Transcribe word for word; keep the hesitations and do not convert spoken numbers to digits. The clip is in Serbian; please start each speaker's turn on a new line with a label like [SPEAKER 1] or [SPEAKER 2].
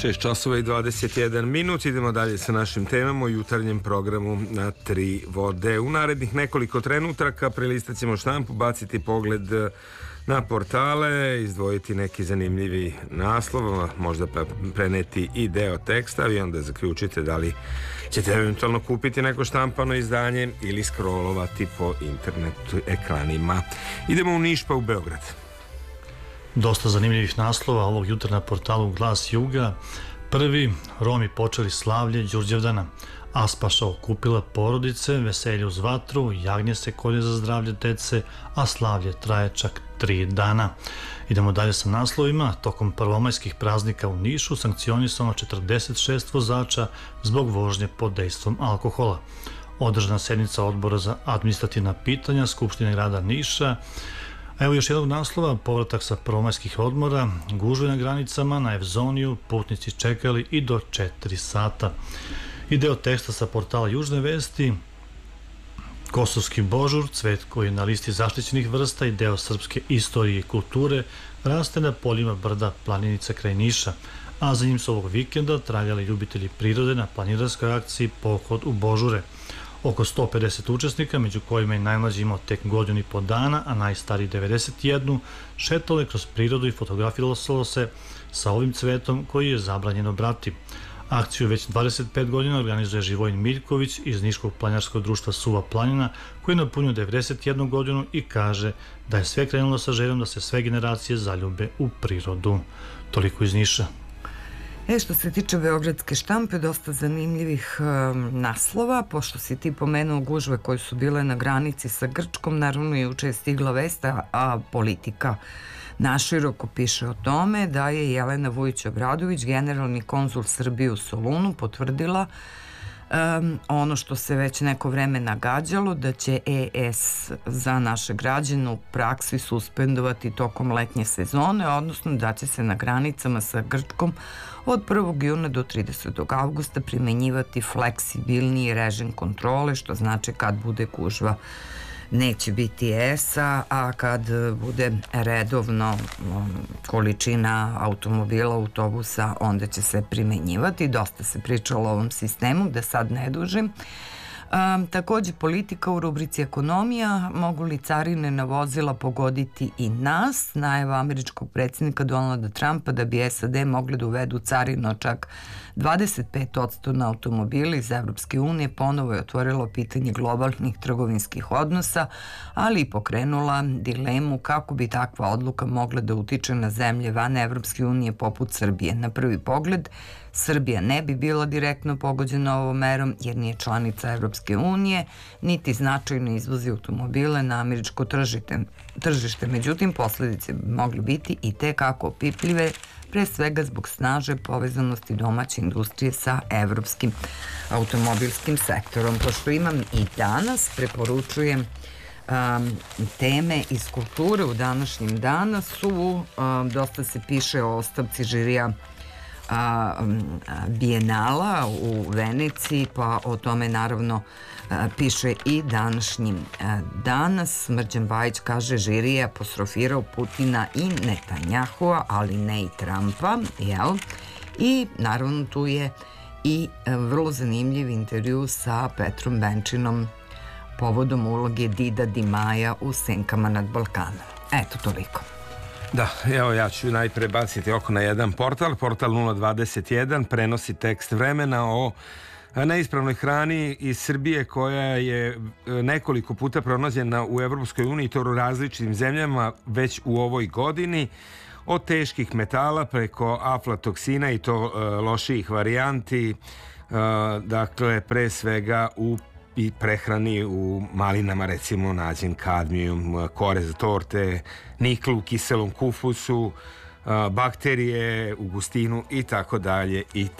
[SPEAKER 1] šest časova i dvadeset jedan minut. Idemo dalje sa našim temama u jutarnjem programu na tri vode. U narednih nekoliko trenutaka prelistat ćemo štampu, baciti pogled na portale, izdvojiti neki zanimljivi naslov, možda preneti i deo teksta i onda zaključite da li ćete eventualno kupiti neko štampano izdanje ili scrollovati po internetu ekranima. Idemo u Niš pa u Beograd.
[SPEAKER 2] Dosta zanimljivih naslova ovog jutra na portalu Glas Juga. Prvi, Romi počeli slavlje Đurđevdana. Aspaša okupila porodice, veselje uz vatru, jagnje se kolje za zdravlje dece, a slavlje traje čak tri dana. Idemo dalje sa naslovima. Tokom prvomajskih praznika u Nišu sankcionisano četrdeset šest vozača zbog vožnje pod dejstvom alkohola. Održana sednica Odbora za administrativna pitanja Skupštine grada Niša. Evo još jednog naslova, povratak sa prvomajskih odmora, gužve na granicama, na Evzoniju, putnici čekali i do četiri sata. I deo teksta sa portala Južne vesti, Kosovski božur, cvet koji je na listi zaštićenih vrsta i deo srpske istorije i kulture, raste na poljima brda Planinica kraj Niša, a za njim su ovog vikenda traljali ljubitelji prirode na planinarskoj akciji Pohod u Božure. Oko sto pedeset učesnika, među kojima je najmlađi imao tek godinu i po dana, a najstariji devedeset jednu, šetalo je kroz prirodu i fotografiralo se sa ovim cvetom koji je zabranjeno brati. Akciju već dvadeset pet godina organizuje Živojin Miljković iz Niškog planinarskog društva Suva planina, koji je napunio devedeset jednu godinu i kaže da je sve krenulo sa željom da se sve generacije zaljube u prirodu. Toliko iz Niša.
[SPEAKER 3] E, što se tiče beogradske štampe, dosta zanimljivih um, naslova, pošto si ti pomenuo gužve koje su bile na granici sa Grčkom, naravno juče je stigla vesta, a Politika naširoko piše o tome da je Jelena Vujić-Obradović, generalni konzul Srbije u Solunu, potvrdila Um, ono što se već neko vreme nagađalo, da će E S za naše građane u praksi suspendovati tokom letnje sezone, odnosno da će se na granicama sa Grčkom od prvog juna do tridesetog avgusta primenjivati fleksibilniji režim kontrole, što znači kad bude gužva neće biti E S A, a kad bude redovno um, količina automobila, autobusa, onda će se primenjivati. Dosta se pričalo o ovom sistemu, da sad ne dužim. Um, takođe, Politika u rubrici ekonomija, mogu li carine na vozila pogoditi i nas? Najava američkog predsjednika Donalda Trumpa da bi S A D mogli da uvedu carinu čak dvadeset pet posto na automobile iz Evropske unije ponovo je otvorilo pitanje globalnih trgovinskih odnosa, ali i pokrenula dilemu kako bi takva odluka mogla da utiče na zemlje van Evropske unije poput Srbije. Na prvi pogled, Srbija ne bi bila direktno pogođena ovom merom jer nije članica Evropske unije, niti značajno izvozi automobile na američko tržište. tržište. Međutim, posledice bi mogle biti i te kako opipljive, pre svega zbog snaže povezanosti domaće industrije sa evropskim automobilskim sektorom. Pošto imam i danas, preporučujem um, teme iz kulture u današnjim dana su, um, dosta se piše o ostavci žirija A, a, Bijenala u Veneciji, pa o tome naravno a, piše i današnjim a, danas. Mrđan Bajić kaže žiri je apostrofirao Putina i Netanjahua, ali ne i Trumpa, jel? I naravno tu je i a, vrlo zanimljiv intervju sa Petrom Benčinom povodom uloge Dida Di Maja u Senkama nad Balkanom. Eto, toliko.
[SPEAKER 1] Da, evo ja ću najpre baciti oko na jedan portal. Portal nula dvadeset jedan prenosi tekst Vremena o neispravnoj hrani iz Srbije koja je nekoliko puta pronađena u Evropskoj uniji, to u različitim zemljama već u ovoj godini. Od teških metala preko aflatoksina i to uh, lošijih varijanti, uh, dakle pre svega u i prehrani u malinama recimo nađen kadmijum, kore za torte, nikl u kiselom kufusu, bakterije u gustinu i tako dalje i